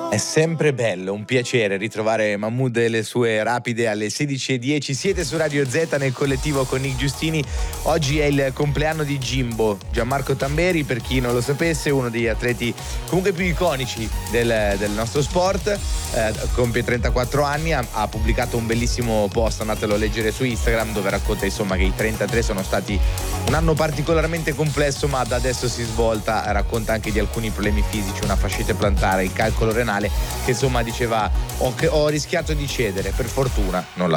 È sempre bello, un piacere ritrovare Mahmood e le sue rapide alle 16:10. Siete su Radio Z nel collettivo con Nick Giustini. Oggi è il compleanno di Jimbo, Gianmarco Tamberi, per chi non lo sapesse, uno degli atleti comunque più iconici del nostro sport. Compie 34 anni, ha pubblicato un bellissimo post, andatelo a leggere su Instagram, dove racconta insomma che i 33 sono stati un anno particolarmente complesso, ma da adesso si svolta. Racconta anche di alcuni problemi fisici, una fascite plantare, il calcolo renale, che insomma diceva ho rischiato di cedere, per fortuna non l'ha